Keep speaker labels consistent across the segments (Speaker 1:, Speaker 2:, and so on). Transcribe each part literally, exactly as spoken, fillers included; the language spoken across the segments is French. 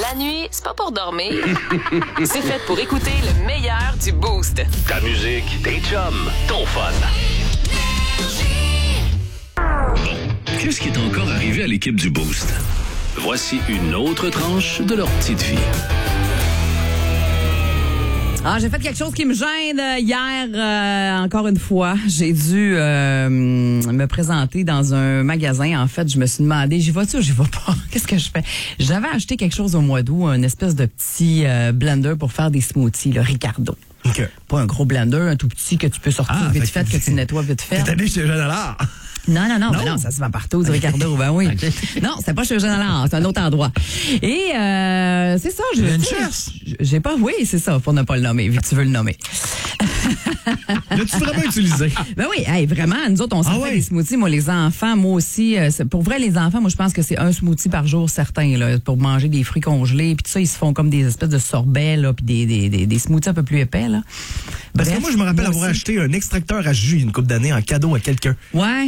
Speaker 1: La nuit, c'est pas pour dormir. C'est fait pour écouter le meilleur du Boost.
Speaker 2: Ta musique, tes chums, ton fun. Qu'est-ce qui est encore arrivé à l'équipe du Boost? Voici une autre tranche de leur petite vie.
Speaker 3: Ah, j'ai fait quelque chose qui me gêne euh, hier, euh, encore une fois. J'ai dû euh, me présenter dans un magasin. En fait, je me suis demandé, j'y vais-tu ou j'y vais pas? Qu'est-ce que je fais? J'avais acheté quelque chose au mois d'août, une espèce de petit euh, blender pour faire des smoothies, le Ricardo.
Speaker 4: Okay.
Speaker 3: Pas un gros blender, un tout petit que tu peux sortir
Speaker 4: ah,
Speaker 3: vite
Speaker 4: fait
Speaker 3: fait, que tu nettoies vite fait.
Speaker 4: T'es allé chez Jean Allard?
Speaker 3: Non, non, non,
Speaker 4: non.
Speaker 3: Ben non, ça se vend partout, du Ricardo, ben oui. Okay. Non, c'était pas chez Eugène Allard, c'est un autre endroit. Et euh, c'est ça, je
Speaker 4: une chasse.
Speaker 3: J'ai pas, oui, c'est ça, pour ne pas le nommer, vu que tu veux le nommer.
Speaker 4: L'as-tu vraiment utilisé?
Speaker 3: Ben oui, hey, vraiment, nous autres, on s'en ah fait ouais. des smoothies. Moi, les enfants, moi aussi, euh, pour vrai, les enfants, moi, je pense que c'est un smoothie par jour, certains, là, pour manger des fruits congelés. Puis tout ça, ils se font comme des espèces de sorbets, là, puis des, des, des, des smoothies un peu plus épais, là.
Speaker 4: Parce
Speaker 3: Bref,
Speaker 4: que moi, je me rappelle
Speaker 3: moi
Speaker 4: avoir
Speaker 3: aussi.
Speaker 4: acheté un extracteur à jus une couple d'années en cadeau à quelqu'un.
Speaker 3: Ouais.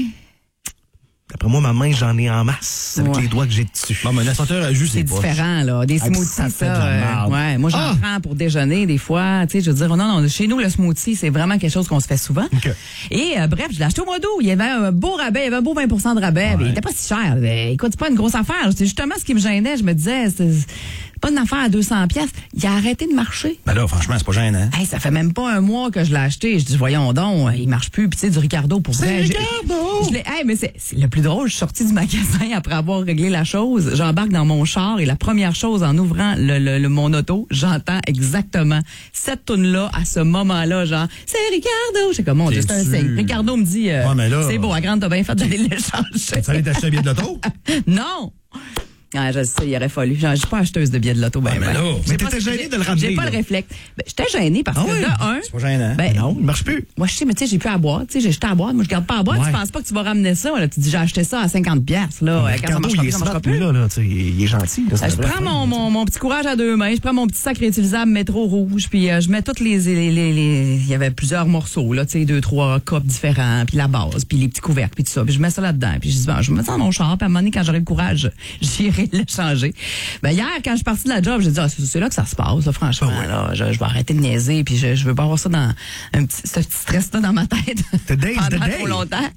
Speaker 4: D'après moi, ma main, j'en ai en masse avec
Speaker 3: ouais.
Speaker 4: les doigts que j'ai dessus.
Speaker 5: Non, mais un extracteur à jus, c'est,
Speaker 3: c'est différent, là. Des smoothies,
Speaker 4: ça,
Speaker 3: ça.
Speaker 4: de la
Speaker 3: euh, ouais. Moi, j'en
Speaker 4: ah!
Speaker 3: prends pour déjeuner, des fois. Tu sais, je veux dire, non, non, chez nous, le smoothie, c'est vraiment quelque chose qu'on se fait souvent.
Speaker 4: Okay.
Speaker 3: Et, euh, bref, je l'ai acheté au mois d'août. Il y avait un beau rabais, il y avait un beau vingt pour cent de rabais. Ouais. Mais il était pas si cher. Mais, écoute, c'est pas une grosse affaire. C'est justement ce qui me gênait. Je me disais, c'est pas une affaire à deux cents piastres. Il a arrêté de marcher.
Speaker 5: Ben là, franchement, c'est pas gênant.
Speaker 3: Hey, ça fait même pas un mois que je l'ai acheté. Je dis, voyons donc, il marche plus. Puis tu sais, du Ricardo pour vrai.
Speaker 4: C'est Ricardo!
Speaker 3: Je, je hey, mais c'est, c'est le plus drôle. Je suis sortie du magasin après avoir réglé la chose. J'embarque dans mon char et la première chose, en ouvrant le, le, le mon auto, j'entends exactement cette toune-là à ce moment-là, genre, c'est Ricardo. J'ai comme, mon Dieu, c'est un signe. Ricardo me dit, euh,
Speaker 5: ouais, là,
Speaker 3: c'est beau, à grande, t'as bien fait d'aller le changer.
Speaker 4: Ça allait t'acheter un billet de l'auto?
Speaker 3: Non! Ah, je sais, il aurait fallu. Je suis pas acheteuse de billets de loto. Ben,
Speaker 4: ouais, mais là,
Speaker 3: ben.
Speaker 4: mais t'étais gênée de le ramener.
Speaker 3: J'ai pas
Speaker 4: là.
Speaker 3: le réflexe. Ben, j'étais gênée parce
Speaker 4: ah
Speaker 3: que
Speaker 4: oui?
Speaker 3: de un.
Speaker 5: C'est pas gênant.
Speaker 3: Ben,
Speaker 4: non, il marche plus.
Speaker 3: Moi, je sais, mais tu sais, j'ai plus à boire. Tu sais, j'ai jeté à boire. Moi, je garde pas à boire. Ouais. Tu penses pas que tu vas ramener ça. Là. Tu dis, j'ai acheté ça à cinquante piastres. Là.
Speaker 4: Ouais,
Speaker 3: quand ça marche
Speaker 4: il
Speaker 3: pas,
Speaker 4: est
Speaker 3: ça marchera
Speaker 4: smart,
Speaker 3: plus.
Speaker 4: Là, là, il est gentil. Là,
Speaker 3: ben, je prends mon, mon, mon petit courage à deux mains. Je prends mon petit sac réutilisable métro rouge. Puis euh, je mets toutes les, les, les, les. Il y avait plusieurs morceaux, là, tu sais, deux, trois copes différents. Puis la base, puis les petits couvercles, puis tout ça. Puis je mets ça là-dedans. Puis je dis, ben, je me mets ça dans mon char. Puis à un moment donné, quand j'aurai le courage, j'irai le changer. Ben, hier, quand je suis partie de la job, j'ai dit, ah, c'est, c'est là que ça se passe, là, franchement. Oh, ouais. Là, je, je vais arrêter de niaiser, puis je, je veux pas avoir ça dans un petit, ce petit stress-là dans ma tête pendant trop longtemps.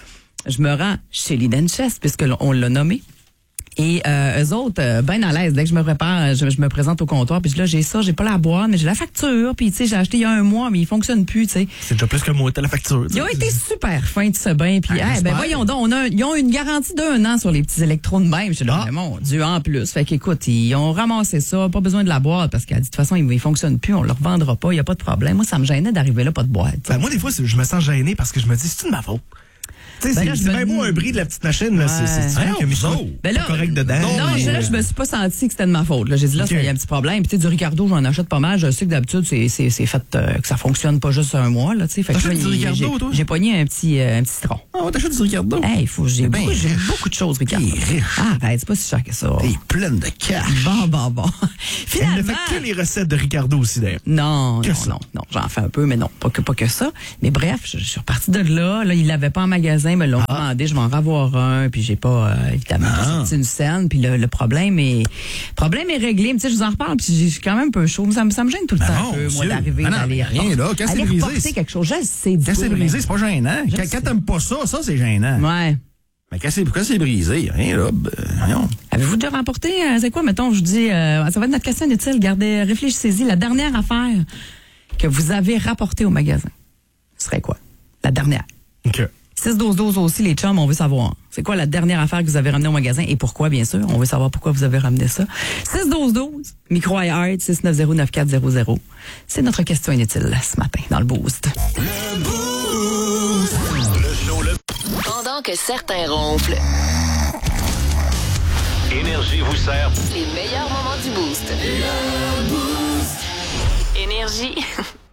Speaker 3: Je me rends chez Liden Chess, puisqu'on l'a nommé. Et euh, eux autres, euh, ben à l'aise, dès que je me prépare, je, je me présente au comptoir, puis là, j'ai ça, j'ai pas la boîte, mais j'ai la facture, puis tu sais, j'ai acheté il y a un mois, mais il fonctionne plus, tu sais.
Speaker 4: C'est déjà plus que moi, t'as la facture.
Speaker 3: Ils ont été super fins de ce bain, puis ah, hey, ben voyons donc, on a, ils ont une garantie d'un an sur les petits électros de même. Je suis là, ah. mon Dieu, en plus. Fait qu'écoute, ils ont ramassé ça, pas besoin de la boîte, parce qu'elle dit, de toute façon, il, il fonctionne plus, on le revendra pas, il y a pas de problème. Moi, ça me gênait d'arriver là, pas de boîte.
Speaker 4: Ben, moi, des fois, je me sens gêné parce que je me dis, c'est-tu de ma faute? Tu sais, ben c'est, c'est même beau un bris de la petite machine, là. Ouais. C'est, c'est différent que Michel. Ben là, correct dedans.
Speaker 3: Non, mais là, je me suis pas senti que c'était de ma faute, là. J'ai dit, là, okay. Il y a un petit problème. Puis, tu sais, du Ricardo, j'en achète pas mal. Je sais que d'habitude, c'est, c'est, c'est fait, euh, que ça fonctionne pas juste un mois, là, tu sais. Fait
Speaker 4: t'achètes
Speaker 3: que
Speaker 4: du Ricardo,
Speaker 3: j'ai,
Speaker 4: toi?
Speaker 3: J'ai pogné un petit, euh, un petit citron.
Speaker 4: Ah, ouais, t'achètes du Ricardo?
Speaker 3: Hey, il faut, j'ai, beaucoup, j'ai beaucoup de choses, Ricardo.
Speaker 4: Il est riche.
Speaker 3: Ah, ben, c'est pas si cher que ça.
Speaker 4: Il est plein de cash.
Speaker 3: Bon, bon, bon.
Speaker 4: Finalement. Elle ne fait que les recettes de Ricardo aussi, d'ailleurs.
Speaker 3: Non, que non, ça? non, non. J'en fais un peu, mais non, pas que, pas que ça. Mais bref, je, je suis repartie de là. Là, ils l'avaient pas en magasin, me l'ont ah. demandé. Je vais en avoir un, puis j'ai pas, euh, évidemment, ah. pas sorti une scène. Puis le, le problème est, problème est réglé. Mais tu sais, je vous en reparle, puis j'ai quand même un peu chaud. Ça me, ça me gêne tout le ben temps, non, un peu, moi, d'arriver,
Speaker 5: ah non,
Speaker 3: d'aller
Speaker 5: rien, là. Quand c'est brisé.
Speaker 3: quelque chose. Je sais,
Speaker 5: quand c'est brisé, c'est pas gênant. Quand, quand t'aimes pas ça, ça, c'est gênant.
Speaker 3: Ouais.
Speaker 5: Mais quand c'est, quand c'est brisé, rien, là, ben, rien.
Speaker 3: Avez-vous déjà remporté, euh, c'est quoi, mettons, je vous dis, euh, ça va être notre question inutile. Gardez, réfléchissez-y. La dernière affaire que vous avez rapportée au magasin, ce serait quoi? La dernière.
Speaker 4: OK.
Speaker 3: six douze douze aussi, les chums, on veut savoir. C'est quoi la dernière affaire que vous avez ramenée au magasin et pourquoi, bien sûr? On veut savoir pourquoi vous avez ramené ça. six douze douze, micro iHeart, six neuf zéro neuf quatre zéro zéro. C'est notre question inutile ce matin dans le Boost.
Speaker 2: Le Boost. Le show, le...
Speaker 1: Pendant que certains ronflent,
Speaker 2: Énergie vous sert
Speaker 1: les meilleurs moments du Boost. Le Boost. Énergie.